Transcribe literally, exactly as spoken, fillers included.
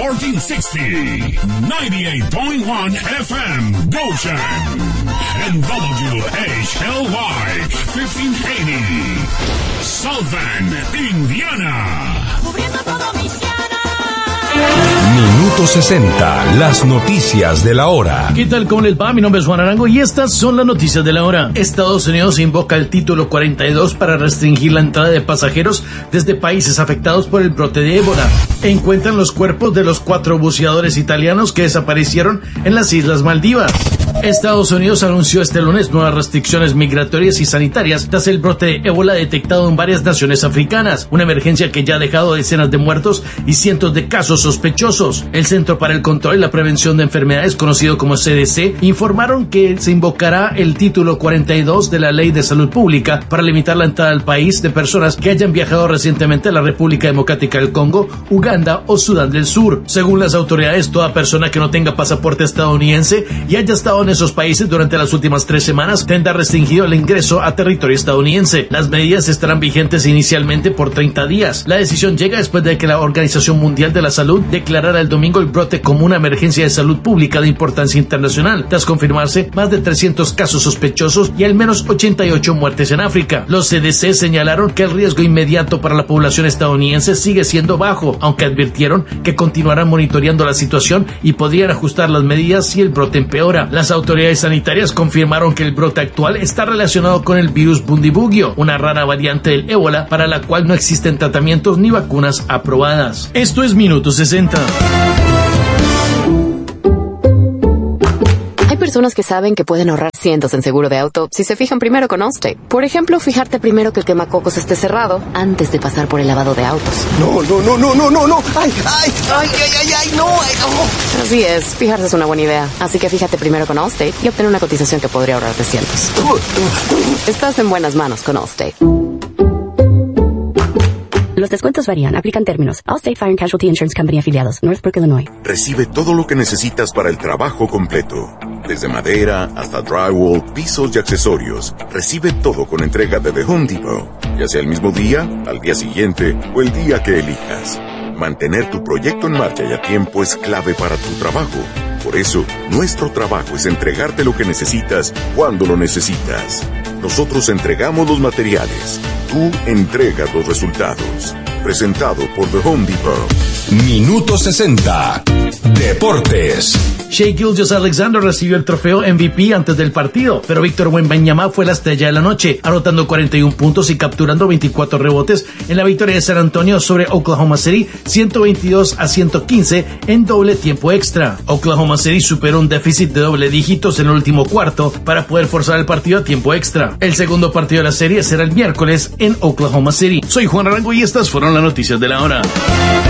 fourteen sixty, ninety-eight point one F M, Goshen, and W H L Y, fifteen eighty, South Bend, Indiana. Cubriendo todo Michiana. Minuto sesenta, las noticias de la hora. ¿Qué tal? ¿Cómo les va? Mi nombre es Juan Arango y estas son las noticias de la hora. Estados Unidos invoca el título cuarenta y dos para restringir la entrada de pasajeros desde países afectados por el brote de ébola. Encuentran los cuerpos de los cuatro buceadores italianos que desaparecieron en las Islas Maldivas. Estados Unidos anunció este lunes nuevas restricciones migratorias y sanitarias tras el brote de ébola detectado en varias naciones africanas, una emergencia que ya ha dejado decenas de muertos y cientos de casos sospechosos. El Centro para el Control y la Prevención de Enfermedades, conocido como C D C, informaron que se invocará el título cuarenta y dos de la Ley de Salud Pública para limitar la entrada al país de personas que hayan viajado recientemente a la República Democrática del Congo, Uganda o Sudán del Sur. Según las autoridades, toda persona que no tenga pasaporte estadounidense y haya estado en esos países durante las últimas tres semanas tendrá restringido el ingreso a territorio estadounidense. Las medidas estarán vigentes inicialmente por treinta días. La decisión llega después de que la Organización Mundial de la Salud declarara el domingo el brote como una emergencia de salud pública de importancia internacional, tras confirmarse más de trescientos casos sospechosos y al menos ochenta y ocho muertes en África. Los C D C señalaron que el riesgo inmediato para la población estadounidense sigue siendo bajo, aunque advirtieron que continuarán monitoreando la situación y podrían ajustar las medidas si el brote empeora. Las autoridades sanitarias confirmaron que el brote actual está relacionado con el virus Bundibugyo, una rara variante del ébola para la cual no existen tratamientos ni vacunas aprobadas. Esto es Minuto sesenta. Hay personas que saben que pueden ahorrar cientos en seguro de auto si se fijan primero con Allstate. Por ejemplo, fijarte primero que el quemacocos esté cerrado antes de pasar por el lavado de autos. No, no, no, no, no, no, no. Ay, ay, ay, ay, ay, ay, no, ay, no. Así es, fijarse es una buena idea. Así que fíjate primero con Allstate y obtener una cotización que podría ahorrarte cientos. Estás en buenas manos con Allstate. Los descuentos varían. Aplican términos. Allstate Fire and Casualty Insurance Company afiliados. Northbrook, Illinois. Recibe todo lo que necesitas para el trabajo completo. Desde madera hasta drywall, pisos y accesorios. Recibe todo con entrega de The Home Depot. Ya sea el mismo día, al día siguiente o el día que elijas. Mantener tu proyecto en marcha y a tiempo es clave para tu trabajo. Por eso, nuestro trabajo es entregarte lo que necesitas cuando lo necesitas. Nosotros entregamos los materiales. Tú entregas los resultados. Presentado por The Home Depot. Minuto sesenta. Deportes. Shai Gilgeous-Alexander recibió el trofeo M V P antes del partido, pero Víctor Wembanyama fue la estrella de la noche, anotando cuarenta y un puntos y capturando veinticuatro rebotes en la victoria de San Antonio sobre Oklahoma City, ciento veintidós a ciento quince en doble tiempo extra. Oklahoma City superó un déficit de doble dígitos en el último cuarto para poder forzar el partido a tiempo extra. El segundo partido de la serie será el miércoles en Oklahoma City. Soy Juan Arango y estas fueron las noticias de la hora.